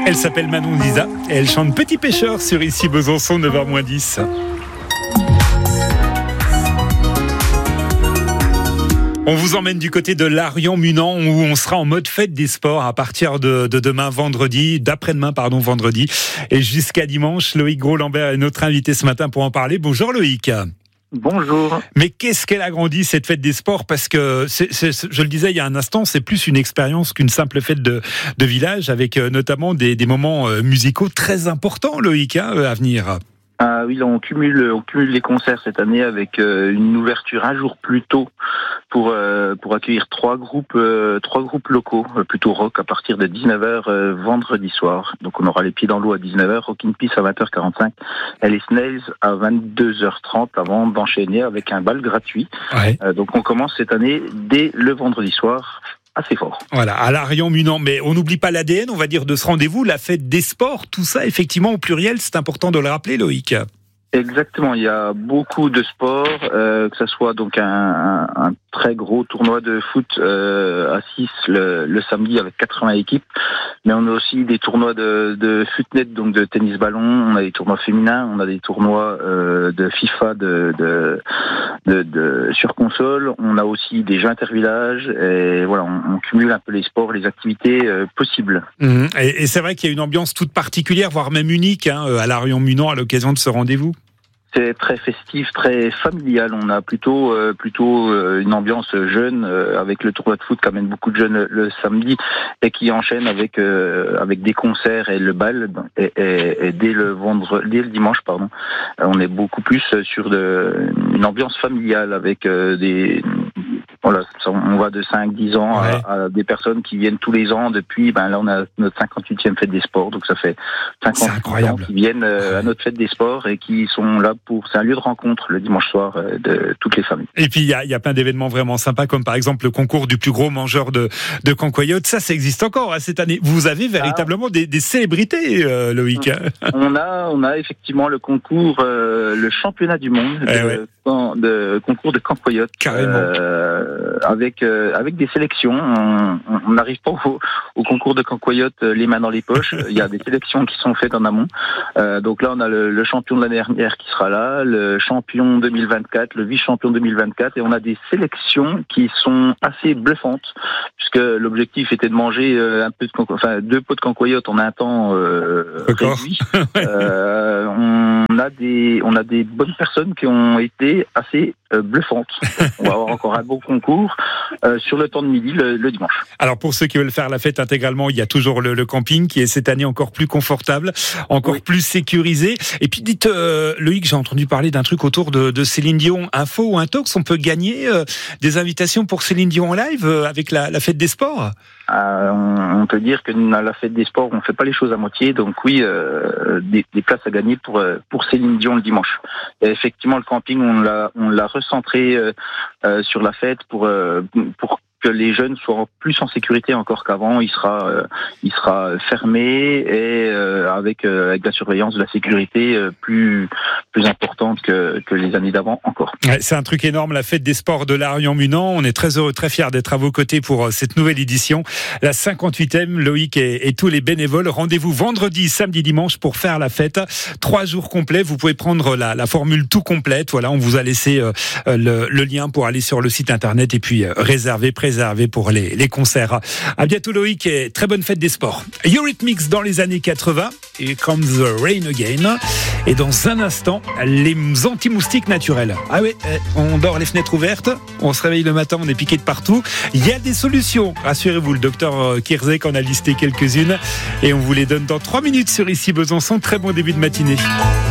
Elle s'appelle Manon Lisa et elle chante Petit Pêcheur sur Ici Besançon, 9h-10. On vous emmène du côté de Larion-Munan où on sera en mode fête des sports à partir de d'après-demain vendredi et jusqu'à dimanche. Loïc Gros-Lambert est notre invité ce matin pour en parler. Bonjour Loïc. Bonjour. Mais qu'est-ce qu'elle a grandi cette fête des sports, parce que je le disais il y a un instant, c'est plus une expérience qu'une simple fête de village, avec notamment des moments musicaux très importants, Loïc, à venir. Ah oui, là, on cumule les concerts cette année avec une ouverture un jour plus tôt pour accueillir trois groupes locaux, plutôt rock, à partir de 19h vendredi soir. Donc on aura Les Pieds dans l'eau à 19h, Rockin' Peace à 20h45 et les Snails à 22h30 avant d'enchaîner avec un bal gratuit. Ouais. Donc on commence cette année dès le vendredi soir. Assez fort. Voilà, à Larion-Munan. Mais on n'oublie pas l'ADN, on va dire, de ce rendez-vous, la fête des sports, tout ça, effectivement, au pluriel, c'est important de le rappeler, Loïc. Exactement, il y a beaucoup de sports, que ça soit donc un très gros tournoi de foot à 6 le samedi avec 80 équipes, mais on a aussi des tournois de footnet, donc de tennis ballon, on a des tournois féminins, on a des tournois de FIFA sur console, on a aussi des jeux intervillages, et voilà, on cumule un peu les sports, les activités possibles. Et c'est vrai qu'il y a une ambiance toute particulière, voire même unique, à Larion-Munan à l'occasion de ce rendez-vous. C'est très festif, très familial. On a plutôt une ambiance jeune, avec le tournoi de foot qui amène beaucoup de jeunes le samedi et qui enchaîne avec des concerts et le bal. Et dès le dimanche, on est beaucoup plus sur une ambiance familiale avec voilà, on va de 5-10 ans à des personnes qui viennent tous les ans depuis, là on a notre 58e fête des sports, donc ça fait 50 ans qui viennent à notre fête des sports et qui sont là c'est un lieu de rencontre le dimanche soir de toutes les familles. Et puis il y a plein d'événements vraiment sympas, comme par exemple le concours du plus gros mangeur de cancoyotes. Ça existe encore cette année. Vous avez véritablement des célébrités, Loïc. On a effectivement le concours, le championnat du monde de concours de cancoyotes. Carrément. Avec des sélections. On n'arrive pas au concours de cancoyotes les mains dans les poches. Il y a des sélections qui sont faites en amont. Donc là, on a le champion de l'année dernière qui sera là, le champion 2024, le vice-champion 2024, et on a des sélections qui sont assez bluffantes, puisque l'objectif était de manger 2 pots de cancoyotes en un temps réduit. On a des bonnes personnes qui ont été assez bluffantes. On va avoir encore un beau concours sur le temps de midi le dimanche. Alors pour ceux qui veulent faire la fête intégralement, il y a toujours le camping qui est cette année encore plus confortable, encore plus sécurisé. Et puis dites Loïc, j'ai entendu parler d'un truc autour de Céline Dion. Info ou intox, on peut gagner des invitations pour Céline Dion en live avec la fête des sports. On peut dire que à la fête des sports, on fait pas les choses à moitié. Donc oui, des places à gagner pour Céline Dion le dimanche. Et effectivement, le camping, on l'a recentré sur la fête pour que les jeunes soient plus en sécurité encore qu'avant. Il sera fermé et avec la surveillance de la sécurité plus importante que les années d'avant encore. Ouais, c'est un truc énorme, la fête des sports de Larion-Munan. On est très heureux, très fiers d'être à vos côtés pour cette nouvelle édition, la 58e. Loïc et tous les bénévoles. Rendez-vous vendredi, samedi, dimanche pour faire la fête. 3 jours complets. Vous pouvez prendre la formule tout complète. Voilà, on vous a laissé le lien pour aller sur le site internet et puis réserver pour les concerts. À bientôt Loïc et très bonne fête des sports. Eurythmics dans les années 80, Here Comes the Rain Again. Et dans un instant, les anti-moustiques naturels. Ah oui, on dort les fenêtres ouvertes, on se réveille le matin, on est piqué de partout. Il y a des solutions, rassurez-vous, le docteur Kierzek en a listé quelques-unes et on vous les donne dans 3 minutes sur Ici Besançon. Très bon début de matinée.